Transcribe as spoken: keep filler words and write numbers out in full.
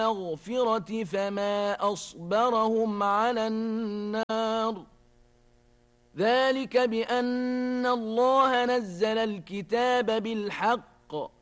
المغفرة فما أصبرهم على النار ذلك بأن الله نزل الكتاب بالحق